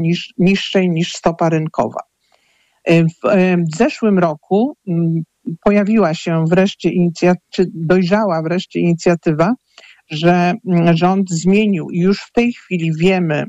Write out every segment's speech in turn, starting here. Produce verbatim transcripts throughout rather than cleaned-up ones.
niż, niższej niż stopa rynkowa. W, w zeszłym roku pojawiła się wreszcie inicjatywa, czy dojrzała wreszcie inicjatywa, że rząd zmienił i już w tej chwili wiemy,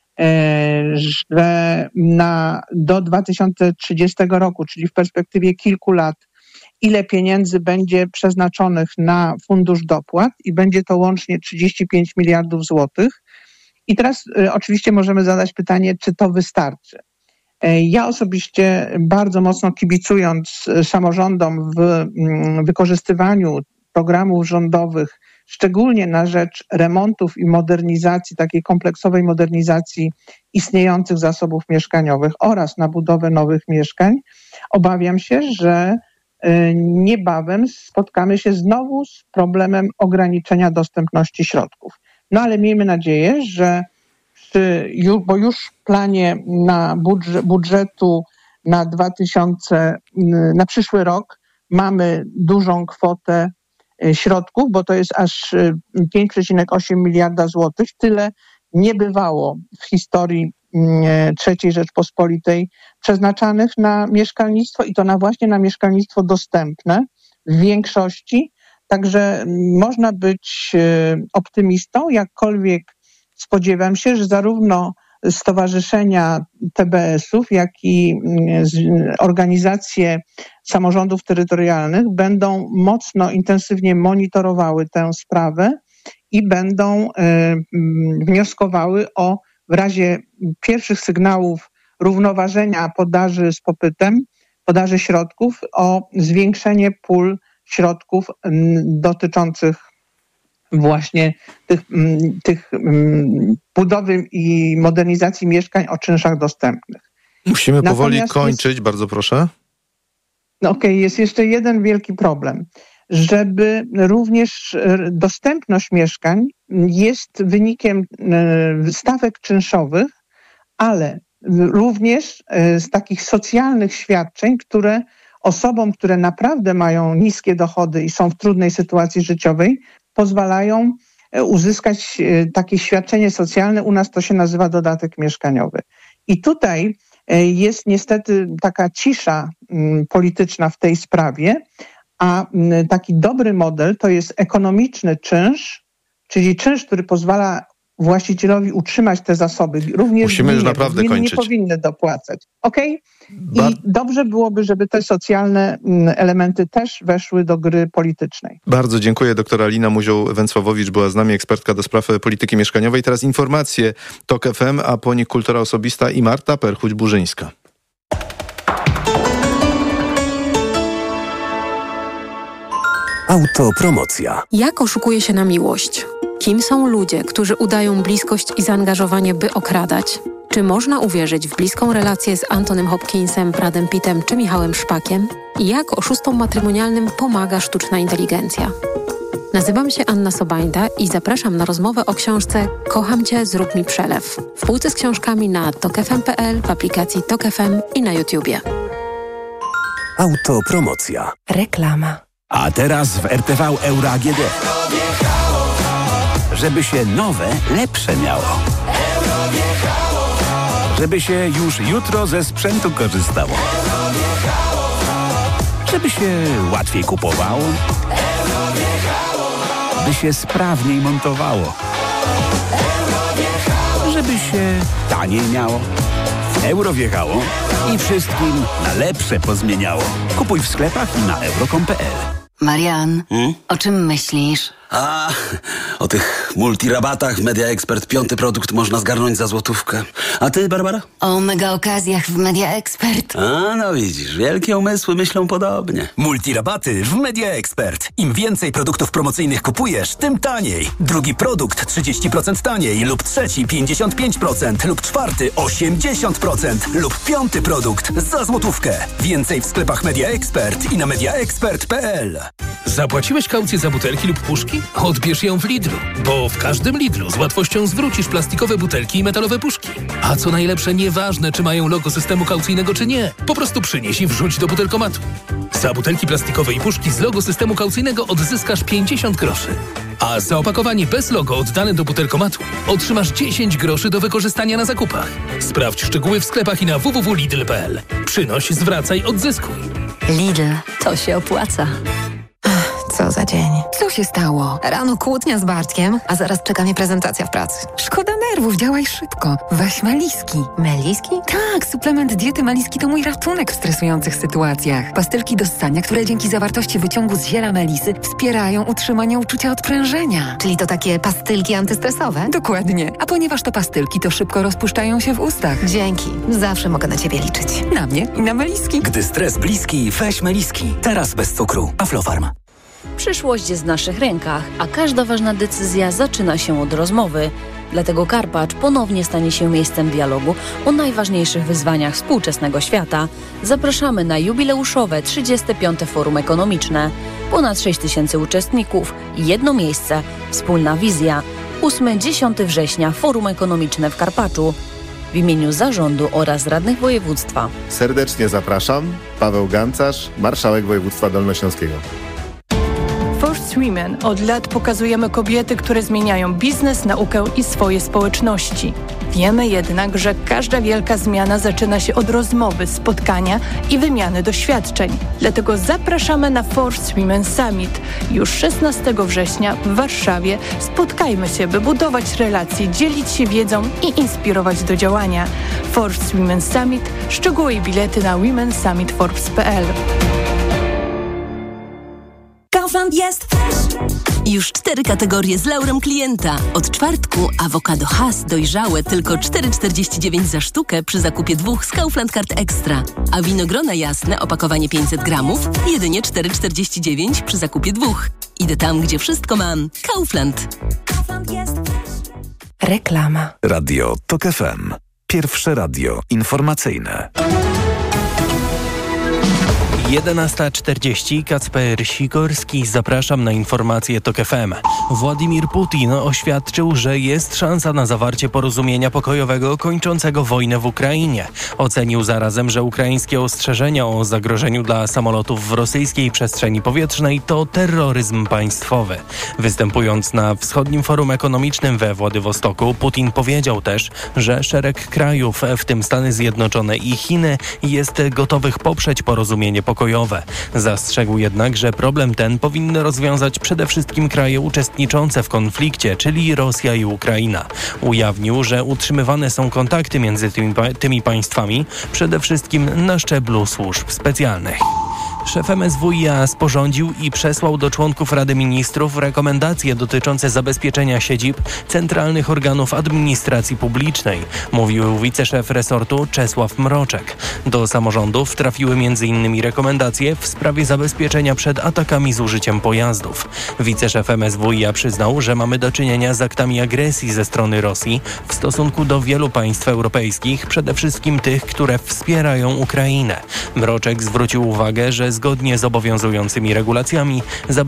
że na, do dwa tysiące trzydziestego roku, czyli w perspektywie kilku lat, ile pieniędzy będzie przeznaczonych na fundusz dopłat i będzie to łącznie trzydzieści pięć miliardów złotych. I teraz y, oczywiście możemy zadać pytanie, czy to wystarczy. Y, ja osobiście bardzo mocno kibicując samorządom w y, wykorzystywaniu programów rządowych, szczególnie na rzecz remontów i modernizacji, takiej kompleksowej modernizacji istniejących zasobów mieszkaniowych oraz na budowę nowych mieszkań, obawiam się, że niebawem spotkamy się znowu z problemem ograniczenia dostępności środków. No ale miejmy nadzieję, że przy, bo już w planie na budżet, budżetu na dwa tysiące, na przyszły rok mamy dużą kwotę środków, bo to jest aż pięć przecinek osiem miliarda złotych. Tyle nie bywało w historii trzeciej Rzeczpospolitej przeznaczanych na mieszkalnictwo i to na właśnie na mieszkalnictwo dostępne w większości. Także można być optymistą, jakkolwiek spodziewam się, że zarówno stowarzyszenia T B S-ów, jak i organizacje samorządów terytorialnych będą mocno, intensywnie monitorowały tę sprawę i będą wnioskowały o w razie pierwszych sygnałów równoważenia podaży z popytem, podaży środków, o zwiększenie pól środków dotyczących właśnie tych, tych budowy i modernizacji mieszkań o czynszach dostępnych. Musimy powoli Natomiast kończyć, jest, bardzo proszę. No okej, okay, jest jeszcze jeden wielki problem. Żeby również dostępność mieszkań jest wynikiem stawek czynszowych, ale również z takich socjalnych świadczeń, które osobom, które naprawdę mają niskie dochody i są w trudnej sytuacji życiowej, pozwalają uzyskać takie świadczenie socjalne. U nas to się nazywa dodatek mieszkaniowy. I tutaj jest niestety taka cisza polityczna w tej sprawie, a taki dobry model to jest ekonomiczny czynsz, czyli czynsz, który pozwala właścicielowi utrzymać te zasoby. Również Musimy już gminy, naprawdę gminy kończyć. nie powinny dopłacać. Okej? Bar- I dobrze byłoby, żeby te socjalne elementy też weszły do gry politycznej. Bardzo dziękuję. Doktor Alina Muzioł-Węcławowicz była z nami, ekspertka do spraw polityki mieszkaniowej. Teraz informacje TOK F M, a po nich Kultura Osobista i Marta Perchuć-Burzyńska. Autopromocja. Jak oszukuje się na miłość? Kim są ludzie, którzy udają bliskość i zaangażowanie, by okradać? Czy można uwierzyć w bliską relację z Antonym Hopkinsem, Bradem Pittem czy Michałem Szpakiem? I jak oszustom matrymonialnym pomaga sztuczna inteligencja? Nazywam się Anna Sobańda i zapraszam na rozmowę o książce Kocham Cię, zrób mi przelew. W półce z książkami na tok f m kropka p l, w aplikacji Tok F M i na YouTubie. Autopromocja. Reklama. A teraz w R T V Euro A G D. Żeby się nowe, lepsze miało. Żeby się już jutro ze sprzętu korzystało. Żeby się łatwiej kupowało. By się sprawniej montowało. Żeby się taniej miało. Euro wjechało i wszystkim na lepsze pozmieniało. Kupuj w sklepach i na euro kropka com kropka p l. Marian, Hmm? o czym myślisz? A, o tych multirabatach w Media Expert piąty produkt można zgarnąć za złotówkę. A ty, Barbara? O mega okazjach w Media Expert. A, no widzisz, wielkie umysły myślą podobnie. Multirabaty w Media Expert. Im więcej produktów promocyjnych kupujesz, tym taniej. Drugi produkt trzydzieści procent taniej lub trzeci pięćdziesiąt pięć procent lub czwarty osiemdziesiąt procent lub piąty produkt za złotówkę. Więcej w sklepach Media Expert i na media expert kropka p l. Zapłaciłeś kaucję za butelki lub puszki? Odbierz ją w Lidlu, bo w każdym Lidlu z łatwością zwrócisz plastikowe butelki i metalowe puszki. A co najlepsze, nieważne czy mają logo systemu kaucyjnego czy nie, po prostu przynieś i wrzuć do butelkomatu. Za butelki plastikowe i puszki z logo systemu kaucyjnego odzyskasz pięćdziesiąt groszy. A za opakowanie bez logo oddane do butelkomatu otrzymasz dziesięć groszy do wykorzystania na zakupach. Sprawdź szczegóły w sklepach i na w w w kropka lidl kropka p l. Przynoś, zwracaj, odzyskuj. Lidl, to się opłaca. Co za dzień. Co się stało? Rano kłótnia z Bartkiem, a zaraz czeka mnie prezentacja w pracy. Szkoda nerwów, działaj szybko. Weź Meliski. Meliski? Tak, suplement diety Meliski to mój ratunek w stresujących sytuacjach. Pastylki do ssania, które dzięki zawartości wyciągu z ziela melisy wspierają utrzymanie uczucia odprężenia. Czyli to takie pastylki antystresowe? Dokładnie. A ponieważ to pastylki, to szybko rozpuszczają się w ustach. Dzięki. Zawsze mogę na ciebie liczyć. Na mnie i na Meliski. Gdy stres bliski, weź Meliski. Teraz bez cukru. Aflofarm. Przyszłość jest w naszych rękach, a każda ważna decyzja zaczyna się od rozmowy. Dlatego Karpacz ponownie stanie się miejscem dialogu o najważniejszych wyzwaniach współczesnego świata. Zapraszamy na jubileuszowe trzydzieste piąte Forum Ekonomiczne. Ponad sześć tysięcy uczestników i jedno miejsce. Wspólna wizja. ósmego do dziesiątego września Forum Ekonomiczne w Karpaczu. W imieniu zarządu oraz radnych województwa. Serdecznie zapraszam. Paweł Gancarz, marszałek województwa dolnośląskiego. First Women od lat pokazujemy kobiety, które zmieniają biznes, naukę i swoje społeczności. Wiemy jednak, że każda wielka zmiana zaczyna się od rozmowy, spotkania i wymiany doświadczeń. Dlatego zapraszamy na First Women Summit. Już szesnastego września w Warszawie spotkajmy się, by budować relacje, dzielić się wiedzą i inspirować do działania. First Women Summit. Szczegóły i bilety na women summit forbes kropka p l. Kaufland jest już cztery kategorie z laurem klienta. Od czwartku awokado Hass dojrzałe tylko cztery czterdzieści dziewięć za sztukę przy zakupie dwóch z Kaufland Card Extra. A winogrona jasne opakowanie pięćset gramów jedynie cztery czterdzieści dziewięć przy zakupie dwóch. Idę tam, gdzie wszystko mam. Kaufland. Kaufland jest. Reklama. Radio Tok F M. Pierwsze radio informacyjne. jedenasta czterdzieści, Kacper Sikorski, zapraszam na informacje Tok F M. Władimir Putin oświadczył, że jest szansa na zawarcie porozumienia pokojowego kończącego wojnę w Ukrainie. Ocenił zarazem, że ukraińskie ostrzeżenia o zagrożeniu dla samolotów w rosyjskiej przestrzeni powietrznej to terroryzm państwowy. Występując na Wschodnim Forum Ekonomicznym we Władywostoku, Putin powiedział też, że szereg krajów, w tym Stany Zjednoczone i Chiny, jest gotowych poprzeć porozumienie pokojowe. Zastrzegł jednak, że problem ten powinny rozwiązać przede wszystkim kraje uczestniczące w konflikcie, czyli Rosja i Ukraina. Ujawnił, że utrzymywane są kontakty między tymi, tymi państwami, przede wszystkim na szczeblu służb specjalnych. Szef M S W i A sporządził i przesłał do członków Rady Ministrów rekomendacje dotyczące zabezpieczenia siedzib centralnych organów administracji publicznej, mówił wiceszef resortu Czesław Mroczek. Do samorządów trafiły między innymi rekomendacje w sprawie zabezpieczenia przed atakami z użyciem pojazdów. Wiceszef M S W i A przyznał, że mamy do czynienia z aktami agresji ze strony Rosji w stosunku do wielu państw europejskich, przede wszystkim tych, które wspierają Ukrainę. Mroczek zwrócił uwagę, że zgodnie z obowiązującymi regulacjami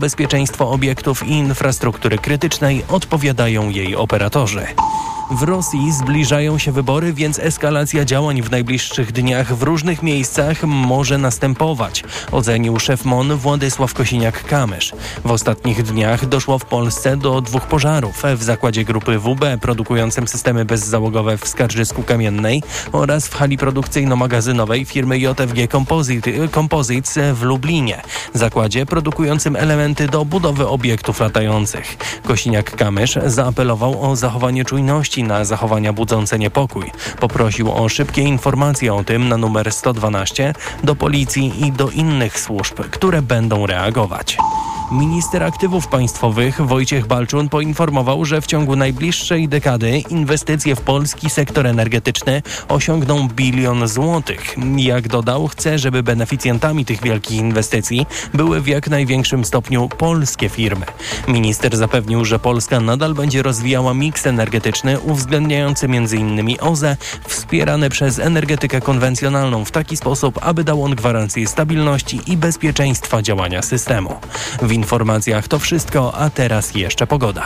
za obiektów i infrastruktury krytycznej odpowiadają jej operatorzy. W Rosji zbliżają się wybory, więc eskalacja działań w najbliższych dniach w różnych miejscach może następować, ocenił szef M O N Władysław Kosiniak-Kamysz. W ostatnich dniach doszło w Polsce do dwóch pożarów w zakładzie grupy W B produkującym systemy bezzałogowe w Skarżysku-Kamiennej oraz w hali produkcyjno-magazynowej firmy J F G Composite, Composites w Lublinie, zakładzie produkującym elementy do budowy obiektów latających. Kosiniak-Kamysz zaapelował o zachowanie czujności na zachowania budzące niepokój. Poprosił o szybkie informacje o tym na numer sto dwanaście do policji i do innych służb, które będą reagować. Minister Aktywów Państwowych Wojciech Balczun poinformował, że w ciągu najbliższej dekady inwestycje w polski sektor energetyczny osiągną bilion złotych. Jak dodał, chce, żeby beneficjentami tych wielkich inwestycji były w jak największym stopniu polskie firmy. Minister zapewnił, że Polska nadal będzie rozwijała miks energetyczny uwzględniający między innymi O Z E wspierane przez energetykę konwencjonalną w taki sposób, aby dał on gwarancję stabilności i bezpieczeństwa działania systemu. W informacjach to wszystko, a teraz jeszcze pogoda.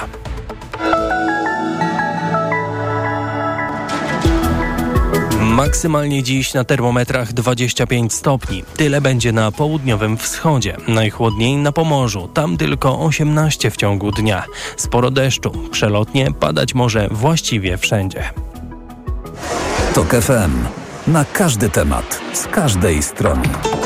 Maksymalnie dziś na termometrach dwadzieścia pięć stopni. Tyle będzie na południowym wschodzie. Najchłodniej na Pomorzu. Tam tylko osiemnaście w ciągu dnia. Sporo deszczu. Przelotnie padać może właściwie wszędzie. Tok F M. Na każdy temat. Z każdej strony.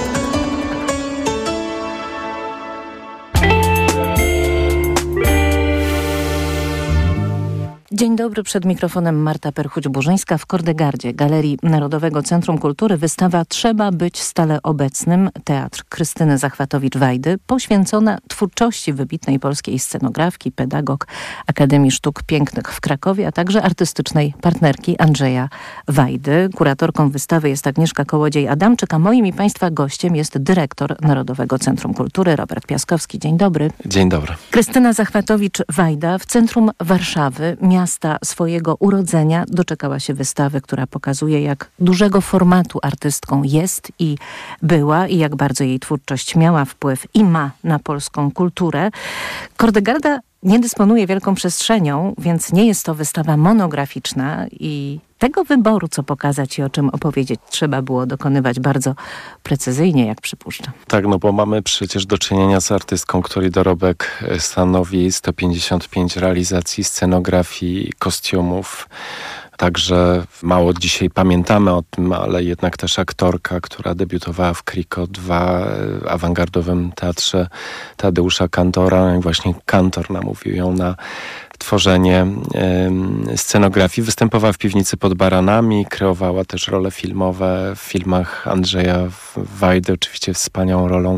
Dzień dobry, przed mikrofonem Marta Perchuć-Burzyńska. W Kordegardzie, Galerii Narodowego Centrum Kultury, wystawa Trzeba być stale obecnym. Teatr Krystyny Zachwatowicz-Wajdy, poświęcona twórczości wybitnej polskiej scenografki, pedagog Akademii Sztuk Pięknych w Krakowie, a także artystycznej partnerki Andrzeja Wajdy. Kuratorką wystawy jest Agnieszka Kołodziej-Adamczyk, a moim i Państwa gościem jest dyrektor Narodowego Centrum Kultury Robert Piaskowski. Dzień dobry. Dzień dobry. Krystyna Zachwatowicz-Wajda w centrum Warszawy, miasta swojego urodzenia, doczekała się wystawy, która pokazuje, jak dużego formatu artystką jest i była i jak bardzo jej twórczość miała wpływ i ma na polską kulturę. Kordegarda nie dysponuje wielką przestrzenią, więc nie jest to wystawa monograficzna i tego wyboru, co pokazać i o czym opowiedzieć, trzeba było dokonywać bardzo precyzyjnie, jak przypuszczam. Tak, no bo mamy przecież do czynienia z artystką, której dorobek stanowi sto pięćdziesiąt pięć realizacji scenografii, kostiumów. Także mało dzisiaj pamiętamy o tym, ale jednak też aktorka, która debiutowała w Kriko dwa, awangardowym teatrze Tadeusza Kantora. I właśnie Kantor namówił ją na tworzenie y, scenografii. Występowała w Piwnicy pod Baranami, kreowała też role filmowe w filmach Andrzeja Wajdy, oczywiście wspaniałą rolą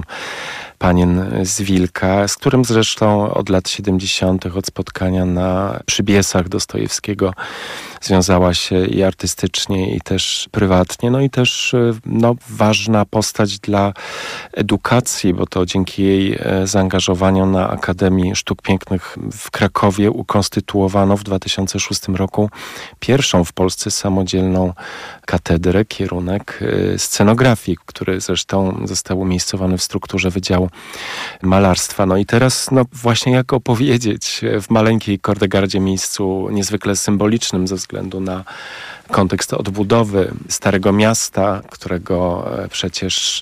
Panien z Wilka, z którym zresztą od lat siedemdziesiątych, od spotkania na Przybiesach Dostojewskiego związała się i artystycznie, i też prywatnie. No i też no, ważna postać dla edukacji, bo to dzięki jej zaangażowaniu na Akademii Sztuk Pięknych w Krakowie ukonstytuowano w dwa tysiące szóstym roku pierwszą w Polsce samodzielną katedrę, kierunek scenografii, który zresztą został umiejscowany w strukturze Wydziału Malarstwa. No i teraz no właśnie jak opowiedzieć w maleńkiej Kordegardzie, miejscu niezwykle symbolicznym ze względu na kontekst odbudowy Starego Miasta, którego przecież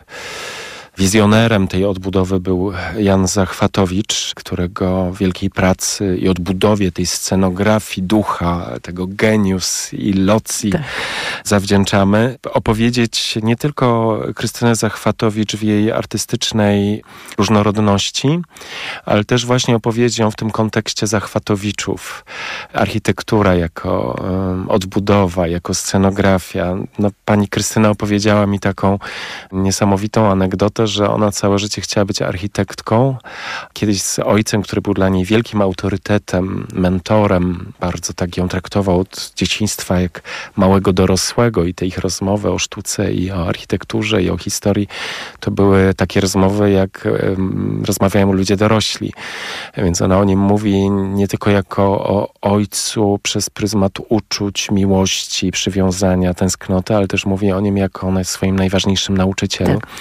wizjonerem tej odbudowy był Jan Zachwatowicz, którego wielkiej pracy i odbudowie tej scenografii, ducha, tego genius i locji tak zawdzięczamy. Opowiedzieć nie tylko Krystynę Zachwatowicz w jej artystycznej różnorodności, ale też właśnie opowiedzieć ją w tym kontekście Zachwatowiczów. Architektura jako um, odbudowa, jako scenografia. No, pani Krystyna opowiedziała mi taką niesamowitą anegdotę, że ona całe życie chciała być architektką. Kiedyś z ojcem, który był dla niej wielkim autorytetem, mentorem, bardzo tak ją traktował od dzieciństwa jak małego dorosłego i te ich rozmowy o sztuce i o architekturze i o historii to były takie rozmowy, jak um, rozmawiają ludzie dorośli. Więc ona o nim mówi nie tylko jako o ojcu przez pryzmat uczuć, miłości, przywiązania, tęsknoty, ale też mówi o nim jako o swoim najważniejszym nauczycielu. Tak.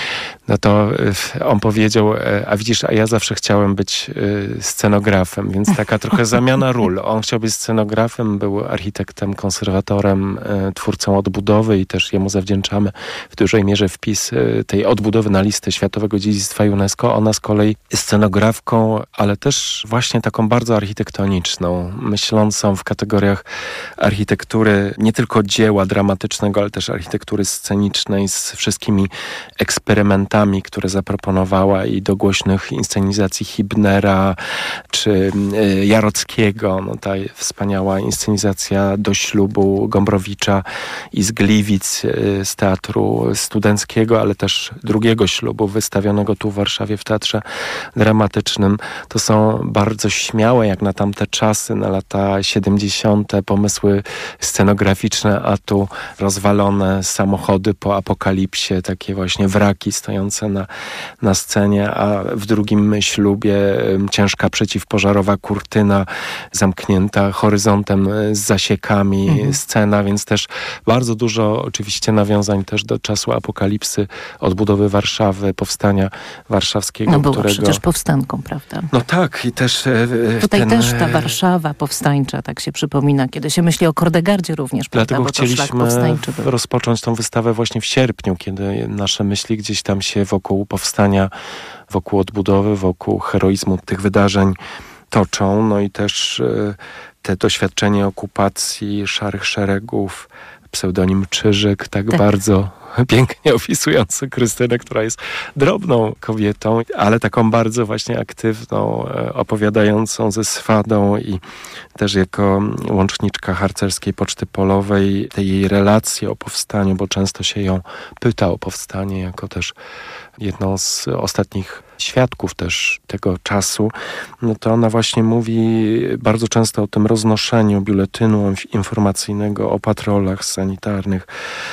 No to on powiedział, a widzisz, a ja zawsze chciałem być scenografem, więc taka trochę zamiana ról. On chciał być scenografem, był architektem, konserwatorem, twórcą odbudowy i też jemu zawdzięczamy w dużej mierze wpis tej odbudowy na listę Światowego Dziedzictwa UNESCO. Ona z kolei scenografką, ale też właśnie taką bardzo architektoniczną, myślącą w kategoriach architektury nie tylko dzieła dramatycznego, ale też architektury scenicznej z wszystkimi eksperymentami, które zaproponowała i do głośnych inscenizacji Hibnera czy Jarockiego. No, ta wspaniała inscenizacja Do ślubu Gombrowicza i z Gliwic z Teatru Studenckiego, ale też Drugiego ślubu wystawionego tu w Warszawie w Teatrze Dramatycznym. To są bardzo śmiałe jak na tamte czasy, na lata siedemdziesiąte pomysły scenograficzne, a tu rozwalone samochody po apokalipsie, takie właśnie wraki stojące stojące na, na scenie, a w drugim ślubie ciężka przeciwpożarowa kurtyna zamknięta horyzontem z zasiekami, mhm. scena, więc też bardzo dużo oczywiście nawiązań też do czasu apokalipsy, odbudowy Warszawy, powstania warszawskiego, no było którego... przecież powstanką, prawda? No tak, i też... E, Tutaj ten... też ta Warszawa powstańcza, tak się przypomina, kiedy się myśli o Kordegardzie również, Dlatego prawda? Bo chcieliśmy rozpocząć tą wystawę właśnie w sierpniu, kiedy nasze myśli gdzieś tam się wokół powstania, wokół odbudowy, wokół heroizmu tych wydarzeń toczą. No i też e, te doświadczenie okupacji, szarych szeregów, pseudonim Czyżyk, tak, tak. bardzo pięknie opisujący Krystynę, która jest drobną kobietą, ale taką bardzo właśnie aktywną, opowiadającą ze swadą i też jako łączniczka harcerskiej Poczty Polowej, tej jej relacji o powstaniu, bo często się ją pyta o powstanie, jako też jedną z ostatnich świadków też tego czasu, no to ona właśnie mówi bardzo często o tym roznoszeniu biuletynu informacyjnego, o patrolach sanitarnych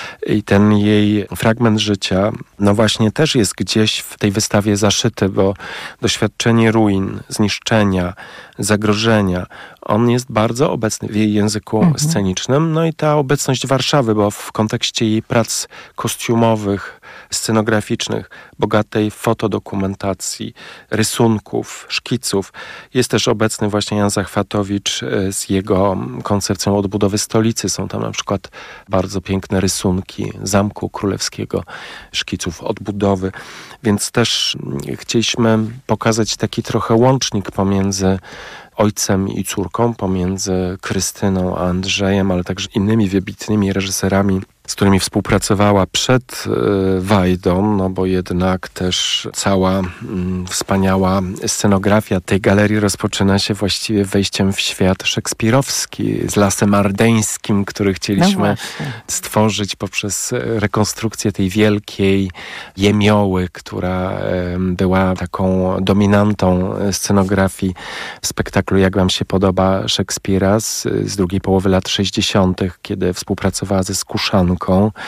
i ten jej fragment życia, no właśnie też jest gdzieś w tej wystawie zaszyty, bo doświadczenie ruin, zniszczenia, zagrożenia, on jest bardzo obecny w jej języku mhm. scenicznym, no i ta obecność Warszawy, bo w kontekście jej prac kostiumowych, scenograficznych, bogatej fotodokumentacji, rysunków, szkiców. Jest też obecny właśnie Jan Zachwatowicz z jego koncepcją odbudowy stolicy. Są tam na przykład bardzo piękne rysunki Zamku Królewskiego, szkiców odbudowy. Więc też chcieliśmy pokazać taki trochę łącznik pomiędzy ojcem i córką, pomiędzy Krystyną a Andrzejem, ale także innymi wybitnymi reżyserami, z którymi współpracowała przed y, Wajdą, no bo jednak też cała mm, wspaniała scenografia tej galerii rozpoczyna się właściwie wejściem w świat szekspirowski, z Lasem Ardeńskim, który chcieliśmy no stworzyć poprzez rekonstrukcję tej wielkiej jemioły, która y, była taką dominantą scenografii spektaklu Jak wam się podoba Szekspira z, z drugiej połowy lat sześćdziesiątych, kiedy współpracowała ze Skuszanką.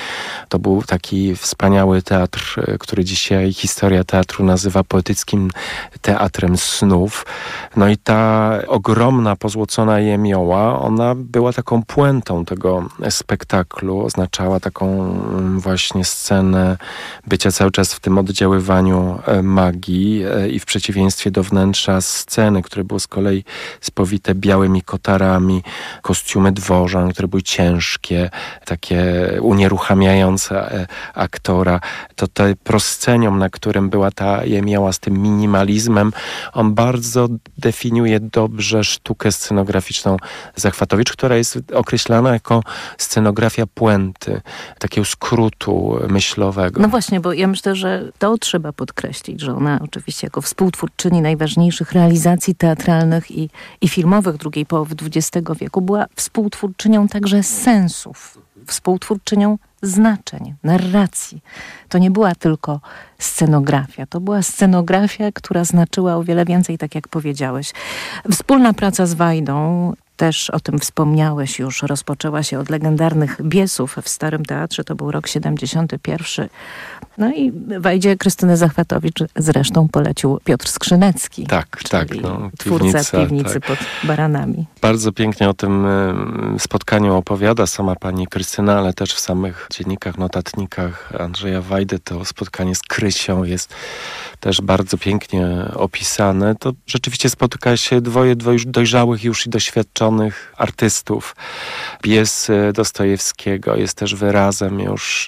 To był taki wspaniały teatr, który dzisiaj historia teatru nazywa poetyckim teatrem snów. No i ta ogromna, pozłocona jemioła, ona była taką puentą tego spektaklu, oznaczała taką właśnie scenę bycia cały czas w tym oddziaływaniu magii i w przeciwieństwie do wnętrza sceny, które było z kolei spowite białymi kotarami, kostiumy dworzan, które były ciężkie, takie unieruchamiające aktora. To te proscenium, na którym była ta jemioła z tym minimalizmem, on bardzo definiuje dobrze sztukę scenograficzną Zachwatowicz, która jest określana jako scenografia puenty, takiego skrótu myślowego. No właśnie, bo ja myślę, że to trzeba podkreślić, że ona oczywiście jako współtwórczyni najważniejszych realizacji teatralnych i, i filmowych drugiej połowy dwudziestego wieku była współtwórczynią także sensów, współtwórczynią znaczeń, narracji. To nie była tylko scenografia, to była scenografia, która znaczyła o wiele więcej, tak jak powiedziałeś. Wspólna praca z Wajdą, też o tym wspomniałeś już, rozpoczęła się od legendarnych Biesów w Starym Teatrze, to był rok siedemdziesiąty pierwszy. No i Wajdzie Krystynę Zachwatowicz zresztą polecił Piotr Skrzynecki. Tak, tak. No, twórca piwnica, piwnicy tak. pod Baranami. Bardzo pięknie o tym spotkaniu opowiada sama pani Krystyna, ale też w samych dziennikach, notatnikach Andrzeja Wajdy to spotkanie z Krysią jest też bardzo pięknie opisane. To rzeczywiście spotyka się dwoje dojrzałych już i doświadczonych artystów. Pies Dostojewskiego jest też wyrazem już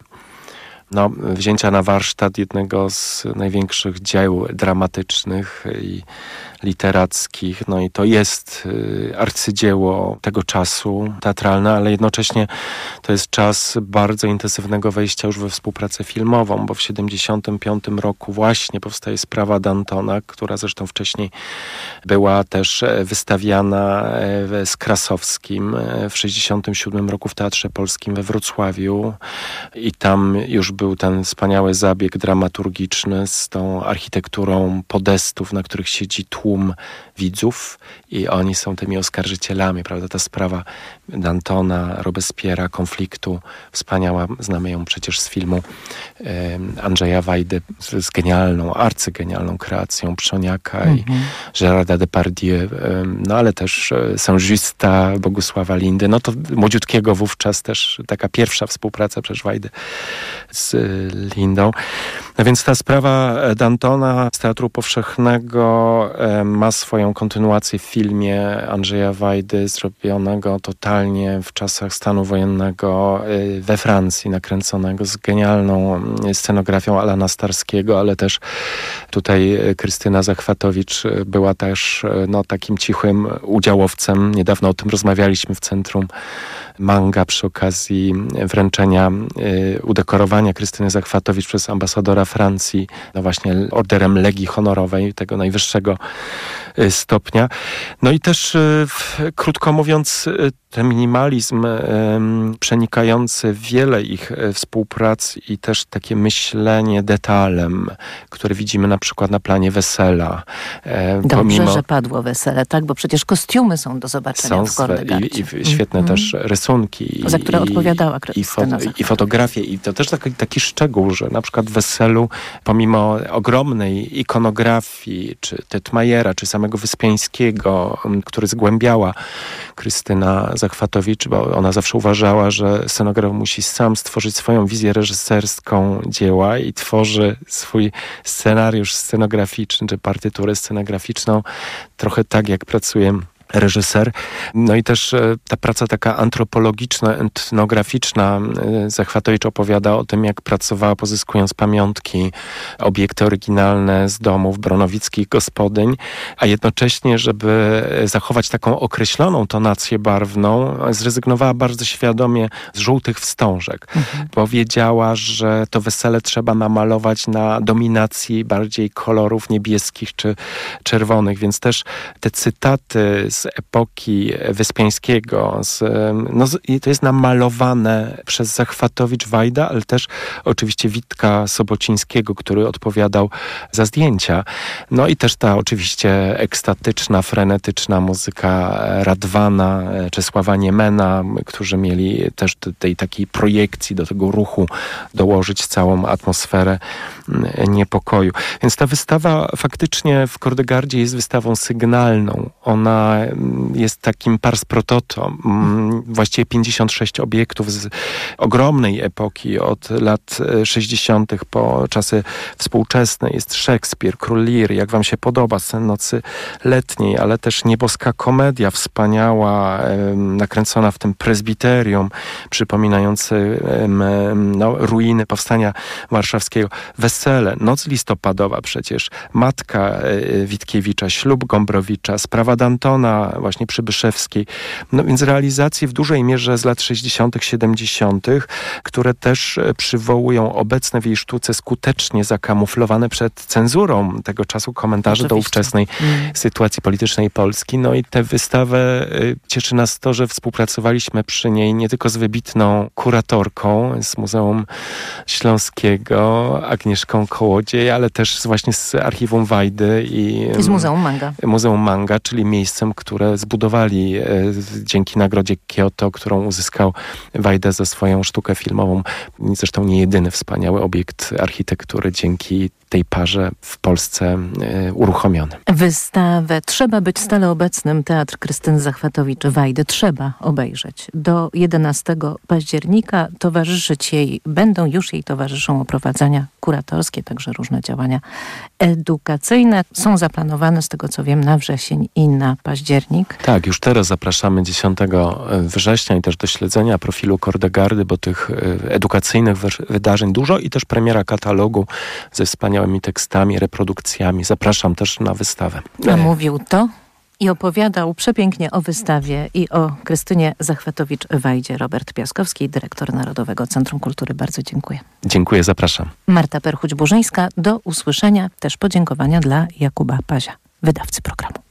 no, wzięcia na warsztat jednego z największych dzieł dramatycznych i literackich. No i to jest y, arcydzieło tego czasu teatralne, ale jednocześnie to jest czas bardzo intensywnego wejścia już we współpracę filmową, bo w siedemdziesiątym piątym roku właśnie powstaje Sprawa Dantona, która zresztą wcześniej była też wystawiana z Krasowskim w sześćdziesiątym siódmym roku w Teatrze Polskim we Wrocławiu i tam już był ten wspaniały zabieg dramaturgiczny z tą architekturą podestów, na których siedzi tłum widzów i oni są tymi oskarżycielami, prawda? Ta sprawa Dantona, Robespiera, konfliktu. Wspaniała, znamy ją przecież z filmu e, Andrzeja Wajdy z, z genialną, arcygenialną kreacją Przoniaka mm-hmm. i Gérarda Depardieu, e, no ale też e, Saint-Justa, Bogusława Lindy, no to młodziutkiego wówczas też taka pierwsza współpraca przez Wajdy z e, Lindą. No więc ta sprawa Dantona z Teatru Powszechnego e, ma swoją kontynuację w filmie Andrzeja Wajdy, zrobionego totalnie w czasach stanu wojennego e, we Francji, nakręconego z genialną scenografią Alana Starskiego, ale też tutaj Krystyna Zachwatowicz była też no, takim cichym udziałowcem. Niedawno o tym rozmawialiśmy w Centrum Manga przy okazji wręczenia, y, udekorowania Krystyny Zachwatowicz przez ambasadora Francji, no właśnie orderem Legii Honorowej, tego najwyższego y, stopnia. No i też, y, w, krótko mówiąc, y, ten minimalizm y, przenikający wiele ich y, współprac i też takie myślenie detalem, które widzimy na przykład na planie Wesela. Y, Dobrze, pomimo... że padło Wesele, tak? Bo przecież kostiumy są do zobaczenia są w Kordegardzie. I, i świetne mm. też rysunki. Za które i, odpowiadała i, fo, i fotografie. I to też taki, taki szczegół, że na przykład w Weselu, pomimo ogromnej ikonografii, czy Tytmajera, czy samego Wyspiańskiego, który zgłębiała Krystyna Zachwatowicz, bo ona zawsze uważała, że scenograf musi sam stworzyć swoją wizję reżyserską dzieła i tworzy swój scenariusz scenograficzny, czy partyturę scenograficzną trochę tak, jak pracuje reżyser. No i też e, ta praca taka antropologiczna, etnograficzna. E, Zachwatowicz opowiada o tym, jak pracowała pozyskując pamiątki, obiekty oryginalne z domów bronowickich gospodyń, a jednocześnie, żeby zachować taką określoną tonację barwną, zrezygnowała bardzo świadomie z żółtych wstążek, mhm. bo wiedziała, że to wesele trzeba namalować na dominacji bardziej kolorów niebieskich czy czerwonych, więc też te cytaty z epoki Wyspiańskiego. Z, no, i to jest namalowane przez Zachwatowicz-Wajda, ale też oczywiście Witka Sobocińskiego, który odpowiadał za zdjęcia. No i też ta oczywiście ekstatyczna, frenetyczna muzyka Radwana, Czesława Niemena, którzy mieli też do tej takiej projekcji, do tego ruchu dołożyć całą atmosferę niepokoju. Więc ta wystawa faktycznie w Kordegardzie jest wystawą sygnalną. Ona jest takim pars pro toto. Właściwie pięćdziesiąt sześć obiektów z ogromnej epoki, od lat sześćdziesiątych po czasy współczesne. Jest Szekspir, Król Lir, jak wam się podoba, Sen nocy letniej, ale też Nieboska komedia, wspaniała, nakręcona w tym prezbiterium, przypominający no, ruiny powstania warszawskiego. Wesele, Noc listopadowa przecież, Matka Witkiewicza, Ślub Gombrowicza, Sprawa Dantona, właśnie Przybyszewskiej. No więc realizacje w dużej mierze z lat sześćdziesiątych, siedemdziesiątych, które też przywołują obecne w jej sztuce skutecznie zakamuflowane przed cenzurą tego czasu komentarze Oczywiście. do ówczesnej mm. sytuacji politycznej Polski. No i tę wystawę y, cieszy nas to, że współpracowaliśmy przy niej nie tylko z wybitną kuratorką z Muzeum Śląskiego, Agnieszką Kołodziej, ale też z, właśnie z Archiwum Wajdy i z Muzeum Manga. Muzeum Manga, czyli miejscem, które zbudowali e, dzięki Nagrodzie Kyoto, którą uzyskał Wajda za swoją sztukę filmową. Zresztą nie jedyny wspaniały obiekt architektury dzięki tej parze w Polsce e, uruchomiony. Wystawę Trzeba być stale obecnym Teatr Krystyny Zachwatowicz-Wajdy trzeba obejrzeć. Do jedenastego października towarzyszyć jej, będą już jej towarzyszą oprowadzania kuratorskie, także różne działania edukacyjne. Są zaplanowane, z tego co wiem, na wrzesień i na październik. Tak, już teraz zapraszamy dziesiątego września i też do śledzenia profilu Kordegardy, bo tych edukacyjnych wydarzeń dużo i też premiera katalogu ze wspaniałymi tekstami, reprodukcjami. Zapraszam też na wystawę. A mówił to i opowiadał przepięknie o wystawie i o Krystynie Zachwatowicz-Wajdzie Robert Piaskowski, dyrektor Narodowego Centrum Kultury. Bardzo dziękuję. Dziękuję, zapraszam. Marta Perchuć-Burzyńska. Do usłyszenia. Też podziękowania dla Jakuba Pazia, wydawcy programu.